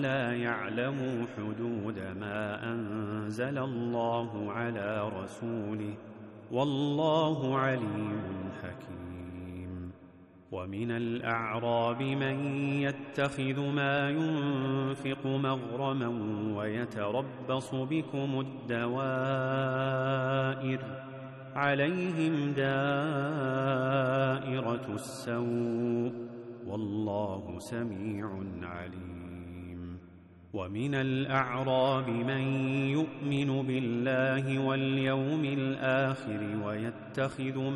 لا يعلموا حدود ما أنزل الله على رسوله، والله عليم حكيم. ومن الأعراب من يتخذ ما ينفق مغرما ويتربص بكم الدوائر، عليهم دائرة السوء، والله سميع عليم. ومن الأعراب من يؤمن بالله واليوم الآخر ويتخذ